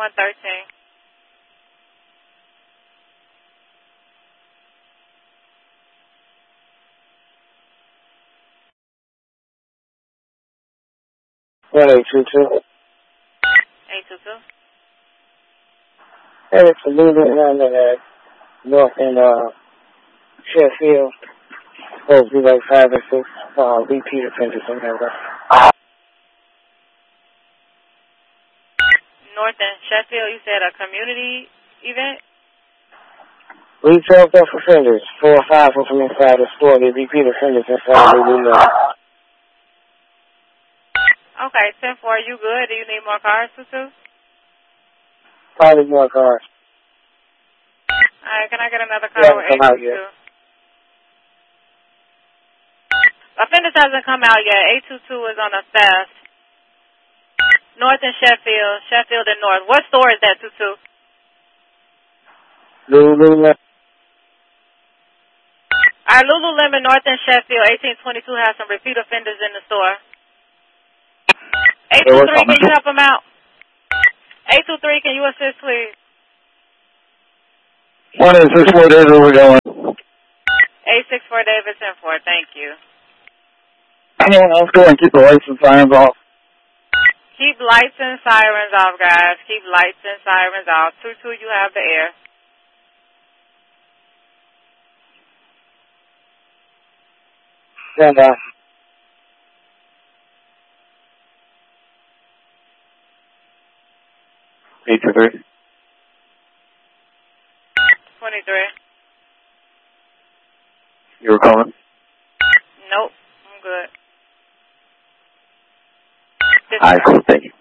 113. What, 822? 822. Hey, it's a little bit around north in Sheffield. Supposed to be like 5 or 6 repeat offenders or whatever. North in Sheffield, you said a community event? Retail theft offenders, 4 or 5 from inside the store. They repeat offenders inside the Lulu. Okay, 10-4, you good? Do you need more cars, Tutu? Probably more cars. Alright, can I get another car They with haven't come out yet. 822? Offenders hasn't come out yet. 822 is on a theft. North in Sheffield. Sheffield and North. What store is that, Tutu? Lululemon. Alright, Lululemon, North in Sheffield. 1822 has some repeat offenders in the store. 823, can you help them out? 823, can you assist, please? 1864 David, we're going. 864 Davidson 4, thank you. Anyone else go and keep the lights and sirens off? Keep lights and sirens off, guys. Keep lights and sirens off. 22, you have the air. Stand by. 823. 23. You were calling? Nope, I'm good. Alright, cool, thank you.